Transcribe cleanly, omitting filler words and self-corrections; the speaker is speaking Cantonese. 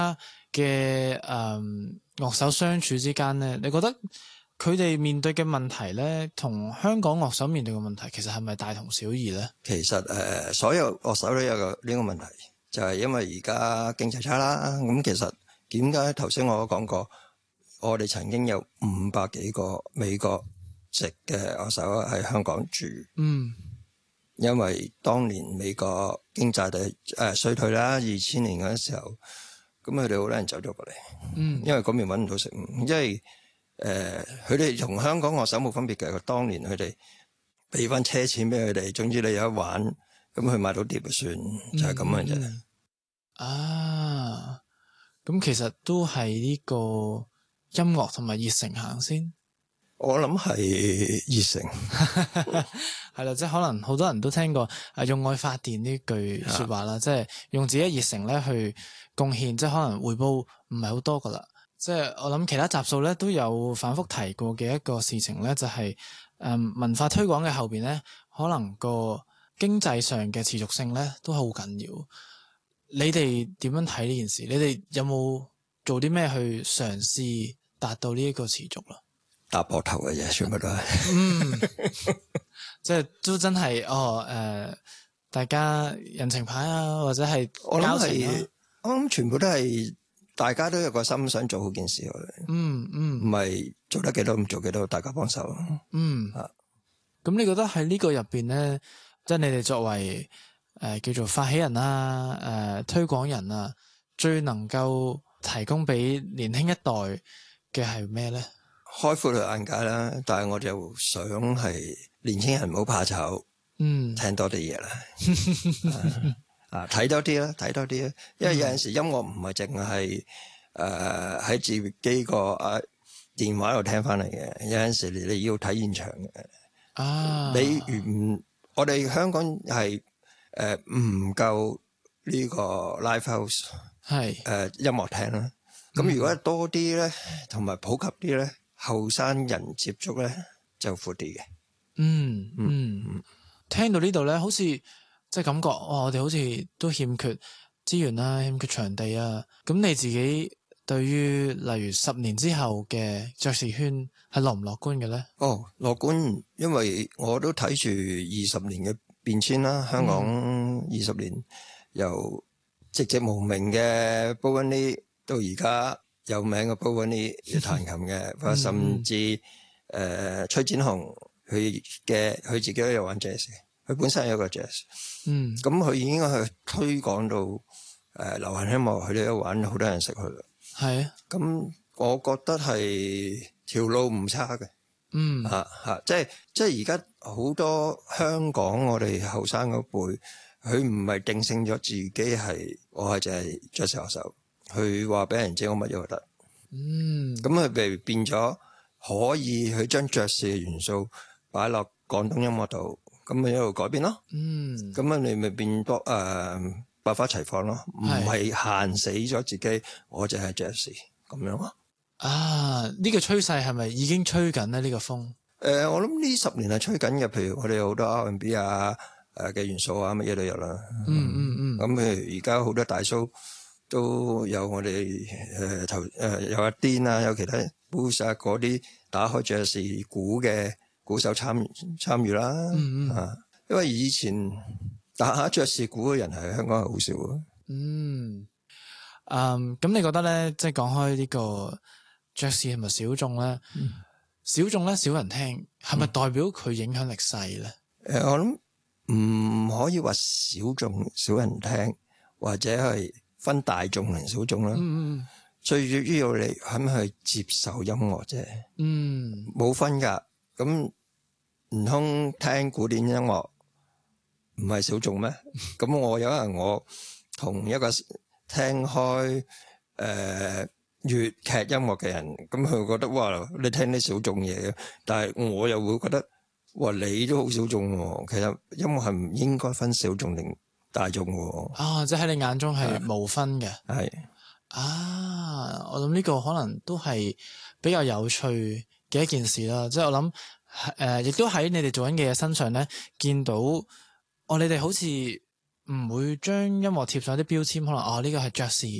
嘅樂手相處之間咧，你覺得佢哋面對嘅問題咧，同香港樂手面對嘅問題，其實係咪大同小異咧？ 其實所有樂手都有呢個問題，就係因為而家經濟差啦。咁其實點解頭先我都講過，我哋曾經有500幾個美國籍嘅樂手喺香港住。因為當年美國經濟衰退啦，2000年嗰時候，咁佢哋好多人走咗過嚟。因為嗰邊揾唔到食，因為佢哋同香港樂手冇分別嘅。當年佢哋俾翻車錢俾佢哋，總之你有得玩，咁佢買到碟就算，就係咁嘅啫。 咁其實都係呢個音樂同埋熱誠行先。 我諗係熱誠， 係啦，即係可能好多人都聽過用愛發電呢句說話啦，即係用自己熱誠咧去貢獻，即係可能回報唔係好多噶啦。即係我諗其他集數咧都有反覆提過嘅一個事情咧，就係文化推廣嘅後邊咧，可能個經濟上嘅持續性咧都係好緊要。你哋點樣睇呢件事？你哋有冇做啲咩去嘗試達到呢一個持續啦？ 搭膊頭嘅嘢，全部都係。 即係都真係大家人情牌啊，或者係交情啊。 我諗全部都係大家都有個心想做好件事。唔係做得幾多唔做幾多，大家幫手。 咁你覺得喺呢個入邊咧，即係你哋作為叫做發起人啊，推廣人啊，最能夠提供俾年輕一代嘅係咩咧？ 開闊佢眼界啦，但係我就想係年輕人唔好怕醜，聽多啲嘢啦，睇多啲啦，睇多啲啦，因為有陣時音樂唔係淨係喺自己個電話度聽翻嚟嘅，有陣時你要睇現場嘅。我哋香港係唔夠呢個 live house 係音樂廳啦。咁如果多啲咧，同埋普及啲咧，後生人接觸咧就闊啲嘅。 聽到呢度咧，好似即係感覺我哋好似都欠缺資源啦，欠缺場地啊。咁你自己對於例如10年之後嘅爵士圈係樂唔樂觀嘅咧？ 樂觀，因為我都睇住20年嘅變遷啦。香港20年由寂寂無名嘅 Bowen Lee 到而家有名嘅 Bowen Lee 要彈琴嘅，甚至崔展雄佢自己都有玩 jazz， 佢本身有一個 jazz， 咁佢已經去推廣到流行音樂，佢哋都玩，好多人識佢啦。係啊，咁我覺得係條路唔差嘅。即係而家好多香港我哋後生嗰輩，佢唔係定性咗自己係我係就係爵士樂手，佢話俾人知我乜嘢都得。咁佢變咗可以去將爵士嘅元素擺落廣東音樂度，咁咪一路改變咯。咁你咪變多百花齊放咯，唔係限死咗自己，我就係爵士咁樣咯。 呢個趨勢係咪已經吹緊咧？呢個風我諗呢10年係吹緊嘅，譬如我哋有好多 R&B 嘅元素乜嘢都有啦。咁譬如而家好多大 show 都有我哋有阿癲啊，有其他 blues 嗰啲打開爵士鼓嘅鼓手參與啦。因為以前打爵士鼓嘅人係香港係好少嘅。 咁你覺得咧，即係講開呢個爵士係咪小眾咧？小眾咧，少人聽，係咪代表佢影響力細咧？ 我諗唔可以話小眾少人聽，或者係分大眾同小眾啦。最主要你肯去接受音樂啫。冇分噶。咁唔通聽古典音樂唔係小眾咩？咁我有人我同一個聽開粵劇音樂嘅人，咁佢覺得哇，你聽啲小眾嘢，但係我又會覺得哇，你都好小眾喎。其實音樂係唔應該分小眾定大眾喎。 即係喺你眼中係無分嘅。 係我諗呢個可能都係比較有趣嘅一件事啦。即係我諗亦都喺你哋做緊嘅嘢身上咧，見到你哋好似唔會將音樂貼上啲標籤，可能呢個係爵士。